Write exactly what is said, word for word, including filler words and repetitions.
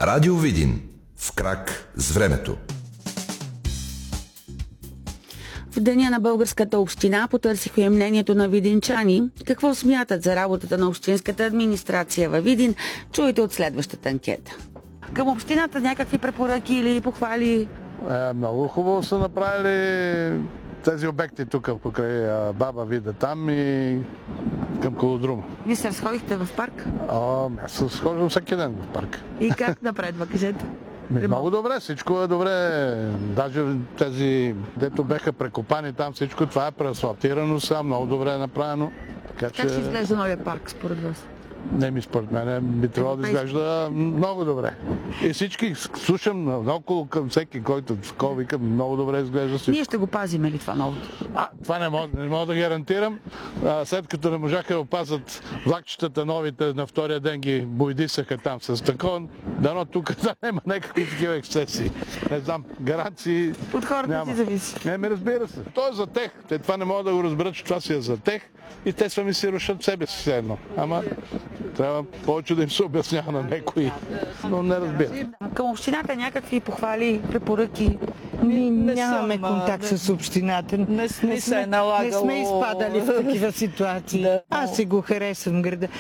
Радио Видин. В крак с времето. В деня на българската община потърсиха и мнението на видинчани. Какво смятат за работата на общинската администрация във Видин, чуйте от следващата анкета. Към общината някакви препоръки или похвали? Е, много хубаво са направили тези обекти тук покрай Баба Вида там и към Колодрума. Вие се разходихте в парк? О, аз се схождам всеки ден в парк. И как напредва, кажете? Ми, много добре, всичко е добре. Даже тези, дето беха прекопани там, всичко това е преасфалтирано сега, много добре е направено. Така, Как ще изглежда новия парк според вас? Не ми според мен би трябвало да изглежда много добре. И всички слушам наоколо към всеки, който такова вика, много добре изглежда всичко. Ние ще го пазим ли това ново? А, това не мога, не мога да гарантирам. А, след като не можаха да опазят влакчетата новите, на втория ден ги бойдисаха там с такова, дано тук да няма някакви такива ексцесии. Не знам, гаранции От хората няма. си зависи. Не, ми разбира се. То е за тех. Те това не могат да го разберат, че това си е за тех и те сами си рушат себе си все едно. Ама трябва повече да им се обяснява на някои, но не разбира. Към общината някакви похвали, препоръки? Ние Не нямаме съм, контакт не, с общината. Не, не се е налагало. Не сме изпадали в такива ситуации. Да. Аз си го харесвам града.